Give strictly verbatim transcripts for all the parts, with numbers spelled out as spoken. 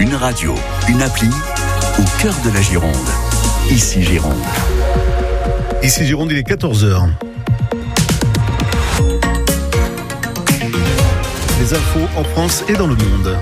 Une radio, une appli, au cœur de la Gironde. Ici Gironde. Ici Gironde, il est quatorze heures. Les infos en France et dans le monde.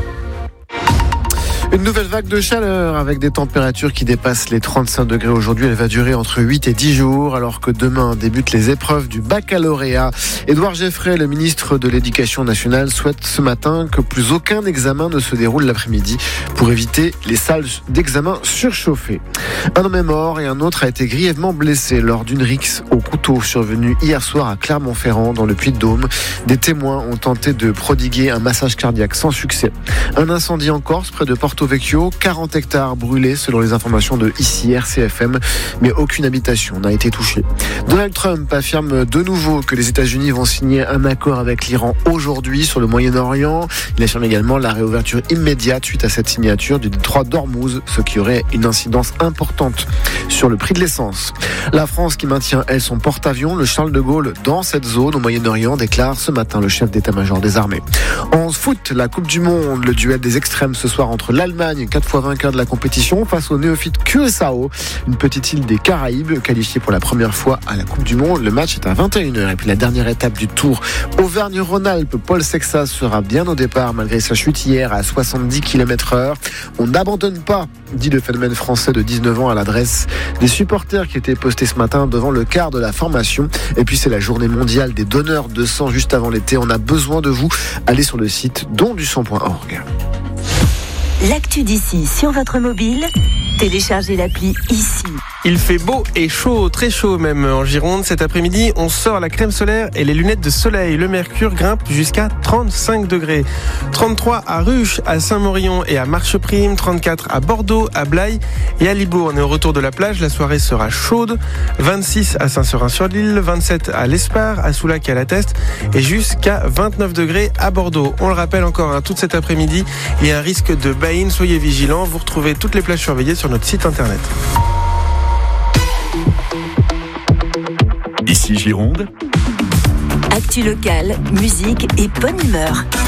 Une nouvelle vague de chaleur avec des températures qui dépassent les trente-cinq degrés aujourd'hui. Elle va durer entre huit et dix jours alors que demain débutent les épreuves du baccalauréat. Édouard Geoffrey, le ministre de l'Éducation nationale, souhaite ce matin que plus aucun examen ne se déroule l'après-midi pour éviter les salles d'examen surchauffées. Un homme est mort et un autre a été grièvement blessé lors d'une rixe au couteau survenue hier soir à Clermont-Ferrand dans le Puy-de-Dôme. Des témoins ont tenté de prodiguer un massage cardiaque sans succès. Un incendie en Corse près de Porto Vecchio, quarante hectares brûlés selon les informations de ici R C F M, mais aucune habitation n'a été touchée. Donald Trump affirme de nouveau que les États-Unis vont signer un accord avec l'Iran aujourd'hui sur le Moyen-Orient. Il affirme également la réouverture immédiate suite à cette signature du détroit d'Ormuz, ce qui aurait une incidence importante sur le prix de l'essence. La France qui maintient, elle, son porte-avions, le Charles de Gaulle, dans cette zone au Moyen-Orient, déclare ce matin le chef d'état-major des armées. En foot, la Coupe du Monde, le duel des extrêmes ce soir entre l'Allemagne, quatre fois vainqueur de la compétition, face au néophyte Curaçao, une petite île des Caraïbes, qualifiée pour la première fois à la Coupe du Monde. Le match est à vingt et une heures. Et puis la dernière étape du Tour Auvergne-Rhône-Alpes, Paul Sexas sera bien au départ malgré sa chute hier à soixante-dix kilomètres heure. On n'abandonne pas, dit le phénomène français de dix-neuf ans à l'adresse des supporters qui étaient postés ce matin devant le quart de la formation. Et puis c'est la journée mondiale des donneurs de sang juste avant l'été. On a besoin de vous. Allez sur le site don du sang point org. L'actu d'ici sur votre mobile, téléchargez l'appli ici. Il fait beau et chaud, très chaud même en Gironde. Cet après-midi, on sort la crème solaire et les lunettes de soleil. Le mercure grimpe jusqu'à trente-cinq degrés. trente-trois à Ruche, à Saint-Maurion et à Marcheprime. trente-quatre à Bordeaux, à Blaye et à Libourne. Et au retour de la plage, la soirée sera chaude. vingt-six à Saint-Seurin-sur-l'Île, vingt-sept à l'Espar, à Soulac et à La Teste et jusqu'à vingt-neuf degrés à Bordeaux. On le rappelle encore, hein, toute cet après-midi, il y a un risque de baïne. Soyez vigilants. Vous retrouvez toutes les plages surveillées sur notre site internet. Ici Gironde. Actu locale, musique et bonne humeur.